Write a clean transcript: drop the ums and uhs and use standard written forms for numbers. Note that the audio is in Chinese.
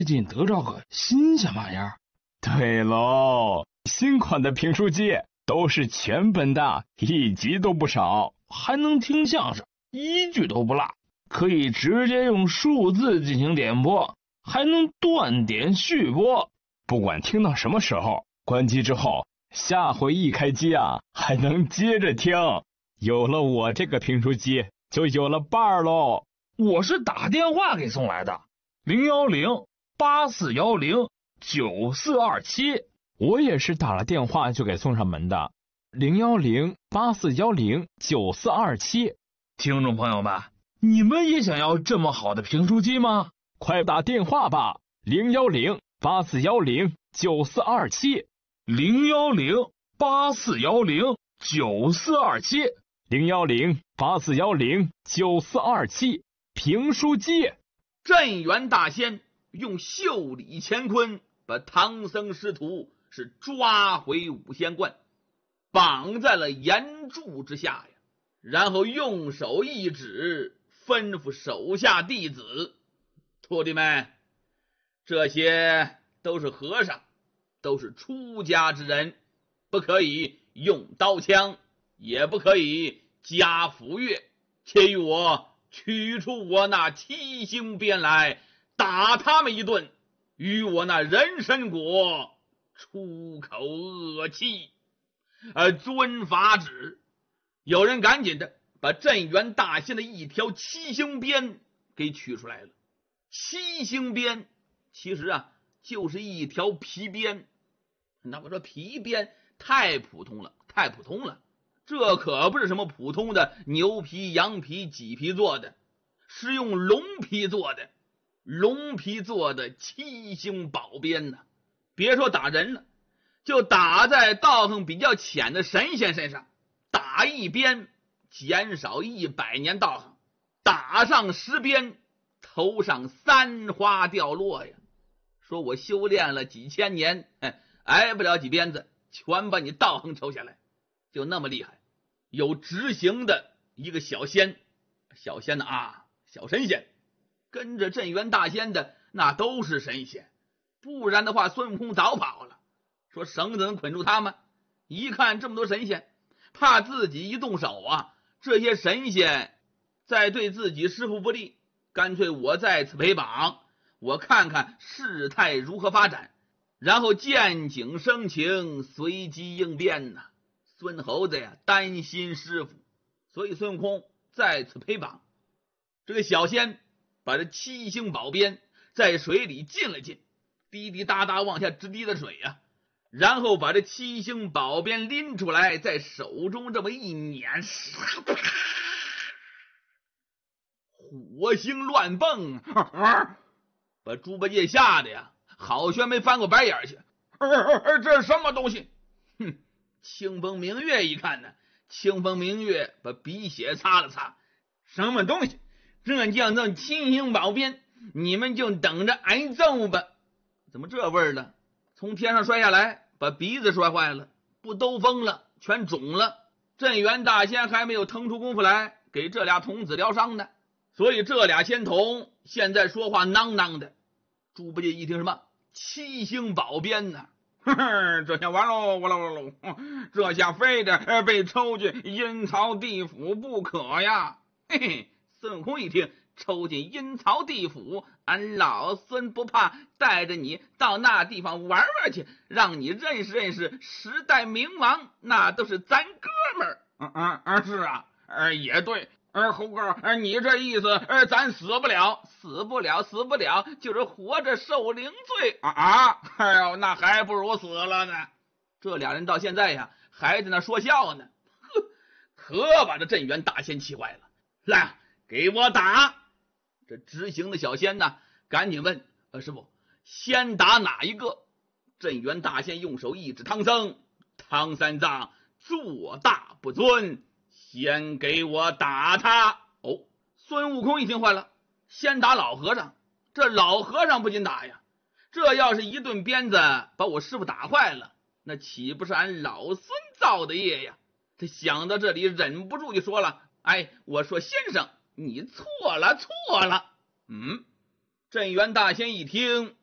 最近得着个新鲜玩意儿。 对喽，新款的评书机都是全本的，1集都不少， 还能听相声，1句都不落，可以直接用数字进行点播，还能断点续播， 不管听到什么时候，关机之后下回一开机啊，还能接着听。有了我这个评书机，就有了伴儿喽。 我是打电话给送来的，010-8410-9427。 我也是打了电话就给送上门的，010-8410-9427。 听众朋友们，你们也想要这么好的评书机吗？ 快打电话吧，010-8410-9427。 010-8410-9427。 010-8410-9427。评书机。 镇元大仙用袖里乾坤把唐僧师徒是抓回五仙观，绑在了岩柱之下呀，然后用手一指，吩咐手下弟子：徒弟们，这些都是和尚，都是出家之人，不可以用刀枪，也不可以加斧钺，且与我取出我那七星鞭来，打他们一顿，与我那人参果出口恶气。遵法旨。有人赶紧的把镇元大仙的一条七星鞭给取出来了。七星鞭其实啊就是一条皮鞭，那我说皮鞭太普通了，太普通了，这可不是什么普通的牛皮、羊皮、麂皮做的，是用龙皮做的，龙皮做的七星宝鞭呢。别说打人了，就打在道行比较浅的神仙身上，打一鞭减少100年道行，打上10鞭头上3花掉落呀。说我修炼了几千年，挨不了几鞭子，全把你道行抽下来，就那么厉害。有执行的一个小仙的啊，小神仙，跟着镇元大仙的那都是神仙，不然的话孙悟空早跑了。说绳子能捆住他们，一看这么多神仙，怕自己一动手啊，这些神仙再对自己师父不利，干脆我在此陪绑，我看看事态如何发展，然后见景生情，随机应变呐。孙猴子呀担心师傅，所以孙悟空在此陪绑。这个小仙把这七星宝鞭在水里浸了浸，滴滴答答往下直滴的水呀，然后把这七星宝鞭拎出来，在手中这么一捻，火星乱蹦，把猪八戒吓得呀好悬没翻过白眼去。这是什么东西？哼！清风明月一看呢，清风明月把鼻血擦了擦，什么东西？这叫做七星宝鞭，你们就等着挨揍吧。怎么这味儿呢？从天上摔下来，把鼻子摔坏了，不兜风了，全肿了。镇元大仙还没有腾出功夫来给这俩童子疗伤呢，所以这俩仙童现在说话囔囔的。猪八戒一听什么七星宝鞭呢？这下完喽，完喽，这下非得被抽进阴曹地府不可呀！嘿嘿，孙悟空一听抽进阴曹地府，俺老孙不怕，带着你到那地方玩玩去，让你认识认识时代冥王，那都是咱哥们儿。是啊，也对。猴哥，你这意思，咱死不了，就是活着受领罪啊！哎呦，那还不如死了呢。这俩人到现在呀，还在那说笑呢，可把这镇元大仙气坏了。来，给我打！这执行的小仙呢，赶紧问师傅，先打哪一个？镇元大仙用手一指唐僧，唐三藏做大不尊，先给我打他！哦，孙悟空一听坏了，先打老和尚。这老和尚不禁打呀，这要是一顿鞭子把我师傅打坏了，那岂不是俺老孙造的业呀？他想到这里，忍不住就说了：我说先生，你错了。镇元大仙一听，